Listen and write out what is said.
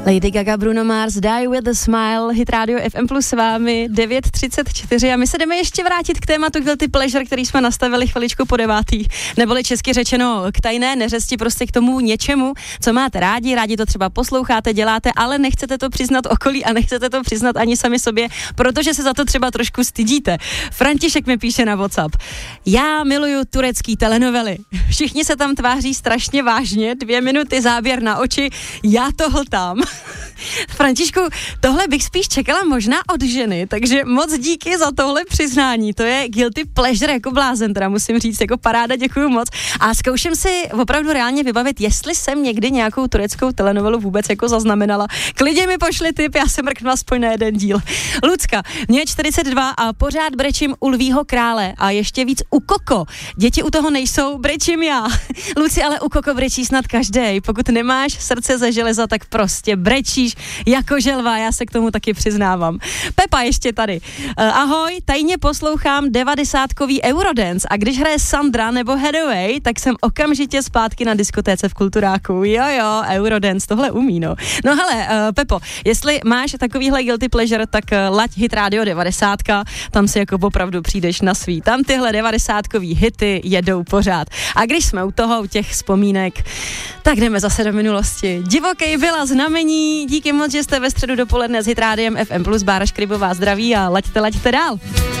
Lady Gaga, Bruno Mars, Die with a Smile, Hit Radio FM Plus s vámi, 9:34 a my se jdeme ještě vrátit k tématu Guilty Pleasure, který jsme nastavili chviličku po 9. Neboli česky řečeno k tajné neřesti, prostě k tomu něčemu, co máte rádi to třeba posloucháte, děláte, ale nechcete to přiznat okolí a nechcete to přiznat ani sami sobě, protože se za to třeba trošku stydíte. František mi píše na WhatsApp: já miluju turecký telenovely. Všichni se tam tváří strašně vážně, 2 minuty záběr na oči, já to hltám. Františku, tohle bych spíš čekala možná od ženy, takže moc díky za tohle přiznání, to je guilty pleasure jako blázen, teda musím říct, jako paráda, děkuju moc. A zkouším si opravdu reálně vybavit, jestli jsem někdy nějakou tureckou telenovelu vůbec jako zaznamenala. Klidně mi pošli tip, já se mrknu aspoň na jeden díl. Lucka, mě je 42 a pořád brečím u Lvího krále a ještě víc u Koko. Děti u toho nejsou, brečím já. Luci, ale u Koko brečí snad každej. Pokud nemáš srdce ze železa, tak prostě brečíš jako želva, já se k tomu taky přiznávám. Pepa ještě tady. Ahoj, tajně poslouchám 90kový Eurodance a když hraje Sandra nebo Hathaway, tak jsem okamžitě zpátky na diskotéce v Kulturáku. Jo, Eurodance, tohle umí, no. No hele, Pepo, jestli máš takovýhle guilty pleasure, tak laď Hit Radio 90, tam si jako opravdu přijdeš na svý. Tam tyhle 90kový hity jedou pořád. A když jsme u toho, u těch vzpomínek, tak jdeme zase do minulosti. Divokej byla znamení, díky moc, že jste ve středu dopoledne s Hit Rádiem FM Plus, Bára Škrybová zdraví a laďte dál.